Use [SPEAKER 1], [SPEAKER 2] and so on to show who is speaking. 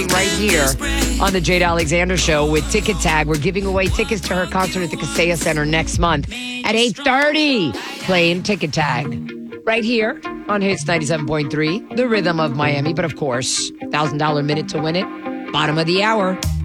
[SPEAKER 1] right here on the Jade Alexander Show with Ticket Tag. We're giving away tickets to her concert at the Kaseya Center next month at 8:30. Playing Ticket Tag right here on Hits 97.3, the rhythm of Miami. But of course, $1,000 minute to win it. Bottom of the hour.